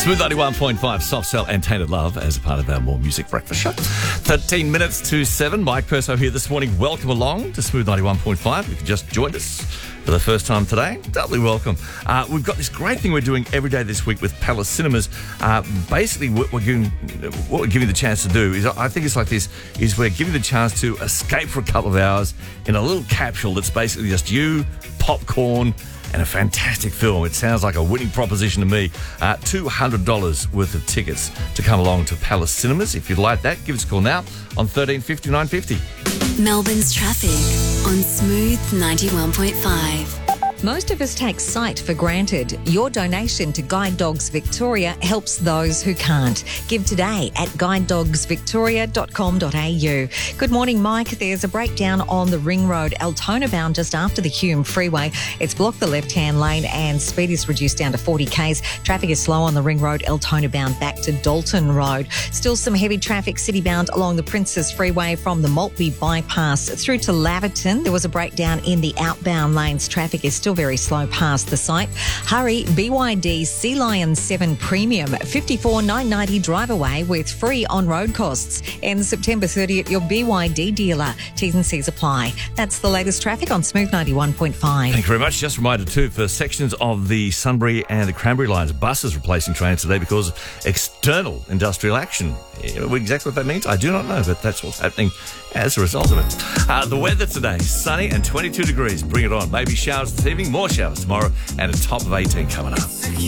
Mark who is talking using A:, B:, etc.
A: Smooth 91.5, Soft Cell and Tainted Love as a part of our More Music Breakfast Show. 13 minutes to 7. Mike Perso here this morning. Welcome along to Smooth 91.5. If you just joined us for the first time today, doubly welcome. We've got this great thing we're doing every day this week with Palace Cinemas. Basically, what we're giving the chance to do is, I think it's like this, is we're giving the chance to escape for a couple of hours in a little capsule that's basically just you, popcorn, and a fantastic film. It sounds like a winning proposition to me. $200 worth of tickets to come along to Palace Cinemas. If you'd like that, give us a call now on 1350 950.
B: Melbourne's traffic on Smooth 91.5.
C: Most of us take sight for granted. Your donation to Guide Dogs Victoria helps those who can't. Give today at guidedogsvictoria.com.au. Good morning, Mike. There's a breakdown on the Ring Road, Altona bound just after the Hume Freeway. It's blocked the left-hand lane and speed is reduced down to 40 k's. Traffic is slow on the Ring Road, Altona bound back to Dalton Road. Still some heavy traffic city bound along the Princes Freeway from the Maltby bypass through to Laverton. There was a breakdown in the outbound lanes. Traffic is still very slow past the site. Hurry, BYD Sea Lion 7 Premium, 54,990 drive away with free on-road costs. Ends September 30th, your BYD dealer. T's and C's apply. That's the latest traffic on Smooth 91.5.
A: Thank you very much. Just a reminder too, for sections of the Sunbury and the Cranberry lines, buses replacing trains today because of external industrial action. Exactly what that means, I do not know, but that's what's happening as a result of it. The weather today, sunny and 22 degrees. Bring it on. Maybe showers this evening, more showers tomorrow, and a top of 18 coming up.